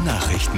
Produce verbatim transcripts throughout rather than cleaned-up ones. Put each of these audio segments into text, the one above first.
Nachrichten.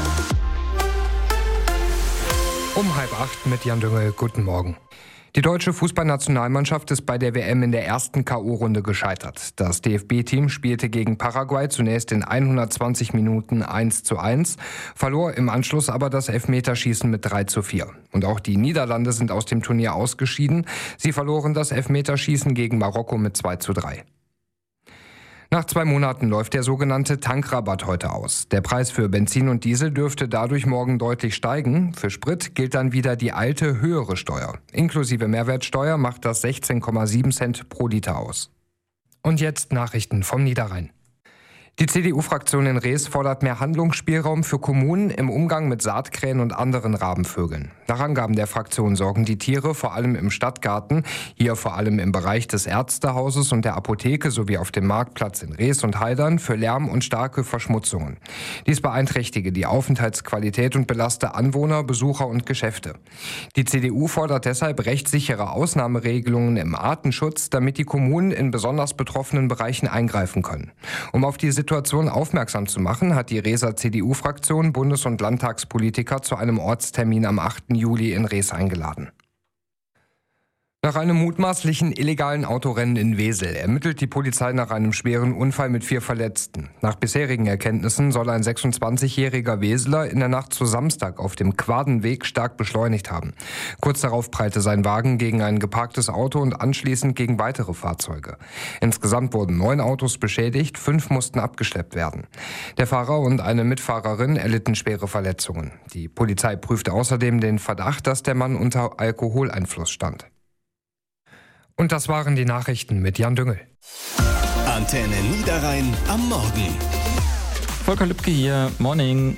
Um halb acht mit Jan Düngel. Guten Morgen. Die deutsche Fußballnationalmannschaft ist bei der W M in der ersten K O-Runde gescheitert. Das D F B-Team spielte gegen Paraguay zunächst in hundertzwanzig Minuten eins zu eins, verlor im Anschluss aber das Elfmeterschießen mit drei zu vier. Und auch die Niederlande sind aus dem Turnier ausgeschieden. Sie verloren das Elfmeterschießen gegen Marokko mit zwei zu drei. Nach zwei Monaten läuft der sogenannte Tankrabatt heute aus. Der Preis für Benzin und Diesel dürfte dadurch morgen deutlich steigen. Für Sprit gilt dann wieder die alte, höhere Steuer. Inklusive Mehrwertsteuer macht das sechzehn Komma sieben Cent pro Liter aus. Und jetzt Nachrichten vom Niederrhein. Die C D U-Fraktion in Rees fordert mehr Handlungsspielraum für Kommunen im Umgang mit Saatkrähen und anderen Rabenvögeln. Nach Angaben der Fraktion sorgen die Tiere vor allem im Stadtgarten, hier vor allem im Bereich des Ärztehauses und der Apotheke sowie auf dem Marktplatz in Rees und Heidern für Lärm und starke Verschmutzungen. Dies beeinträchtige die Aufenthaltsqualität und belaste Anwohner, Besucher und Geschäfte. Die C D U fordert deshalb rechtssichere Ausnahmeregelungen im Artenschutz, damit die Kommunen in besonders betroffenen Bereichen eingreifen können. Um auf die Situation aufmerksam zu machen, hat die Reeser C D U-Fraktion Bundes- und Landtagspolitiker zu einem Ortstermin am achten Juli in Rees eingeladen. Nach einem mutmaßlichen illegalen Autorennen in Wesel ermittelt die Polizei nach einem schweren Unfall mit vier Verletzten. Nach bisherigen Erkenntnissen soll ein sechsundzwanzigjähriger Weseler in der Nacht zu Samstag auf dem Quadenweg stark beschleunigt haben. Kurz darauf prallte sein Wagen gegen ein geparktes Auto und anschließend gegen weitere Fahrzeuge. Insgesamt wurden neun Autos beschädigt, fünf mussten abgeschleppt werden. Der Fahrer und eine Mitfahrerin erlitten schwere Verletzungen. Die Polizei prüfte außerdem den Verdacht, dass der Mann unter Alkoholeinfluss stand. Und das waren die Nachrichten mit Jan Düngel. Antenne Niederrhein am Morgen. Volker Lübke hier, Morning.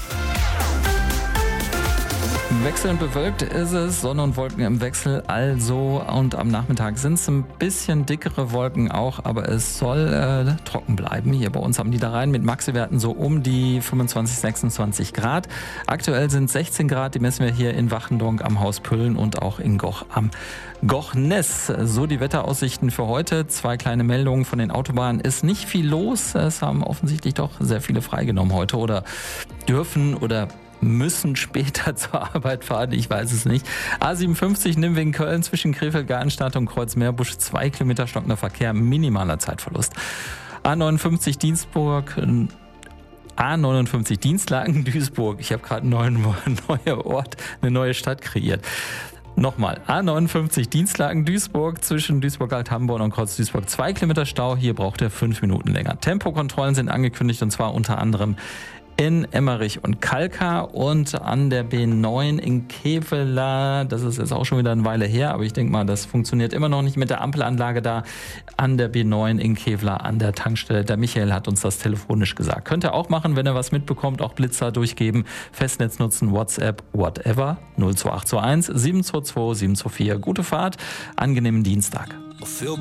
Wechselnd bewölkt ist es, Sonne und Wolken im Wechsel also, und am Nachmittag sind es ein bisschen dickere Wolken auch, aber es soll äh, trocken bleiben hier bei uns am Niederrhein mit Maxi-Werten so um die fünfundzwanzig, sechsundzwanzig Grad. Aktuell sind sechzehn Grad, die messen wir hier in Wachendonk am Haus Püllen und auch in Goch am Gochness. So die Wetteraussichten für heute. Zwei kleine Meldungen von den Autobahnen. Ist nicht viel los, es haben offensichtlich doch sehr viele freigenommen heute oder dürfen oder müssen später zur Arbeit fahren, ich weiß es nicht. A siebenundfünfzig Nimwegen-Köln zwischen Krefeld-Gartenstadt und Kreuz-Meerbusch, zwei Kilometer stockender Verkehr, minimaler Zeitverlust. A neunundfünfzig Dienstburg, A neunundfünfzig Dienstlaken-Duisburg, ich habe gerade einen neuen neuen Ort, eine neue Stadt kreiert. Nochmal, A neunundfünfzig Dienstlaken-Duisburg zwischen Duisburg-Alt-Hamborn und Kreuz-Duisburg, zwei Kilometer Stau, hier braucht er fünf Minuten länger. Tempokontrollen sind angekündigt und zwar unter anderem in Emmerich und Kalka und an der B neun in Kevela. Das ist jetzt auch schon wieder eine Weile her, aber ich denke mal, das funktioniert immer noch nicht mit der Ampelanlage da an der B neun in Kevela an der Tankstelle. Der Michael hat uns das telefonisch gesagt. Könnt ihr auch machen, wenn ihr was mitbekommt, auch Blitzer durchgeben, Festnetz nutzen, WhatsApp, whatever, null zwei acht zwei eins sieben zwei zwei sieben zwei vier. Gute Fahrt, angenehmen Dienstag.